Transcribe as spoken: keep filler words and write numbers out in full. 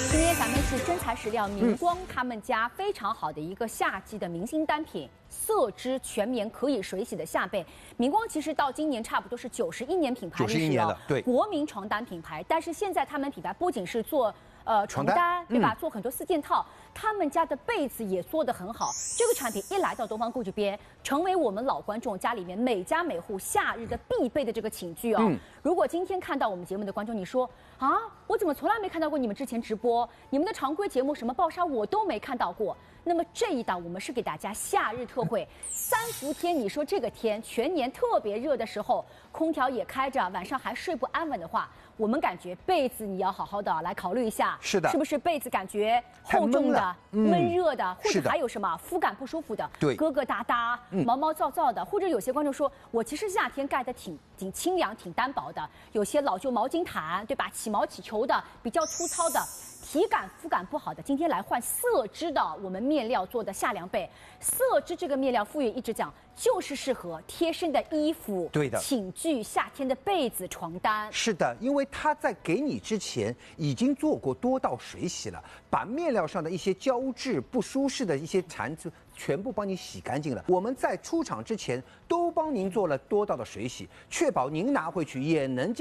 今天咱们是真材实料，明光他们家非常好的一个夏季的明星单品。 色织全棉可以水洗的夏被，明光其实到今年差不多是九十一年品牌历史了， 对， 国民床单品牌。但是现在他们品牌不仅是做呃床单，单对吧？嗯、做很多四件套，他们家的被子也做得很好。这个产品一来到东方顾这边，成为我们老观众家里面每家每户夏日的必备的这个寝具哦。嗯、如果今天看到我们节目的观众，你说啊，我怎么从来没看到过你们之前直播，你们的常规节目什么爆杀我都没看到过。 那么这一档我们是给大家夏日特惠，三伏天，你说这个天全年特别热的时候，空调也开着，晚上还睡不安稳的话，我们感觉被子你要好好的来考虑一下， 是的， 是不是被子感觉厚重的、闷,闷热的，或者的还有什么肤感不舒服的， 对， 疙疙瘩瘩、嗯、毛毛躁躁的，或者有些观众说我其实夏天盖的挺挺清凉、挺单薄的，有些老旧毛巾毯，对吧？起毛起球的，比较粗糙的。 体感、肤感不好的，今天来换色织的，我们面料做的夏凉被。色织这个面料，傅爷一直讲，就是适合贴身的衣服、 对的寝具、夏天的被子、床单。 是的，因为它在给你之前已经做过多道水洗了，把面料上的一些胶质不舒适的一些残渍全部帮你洗干净了。我们在出厂之前都帮您做了多道的水洗，确保您拿回去也能进。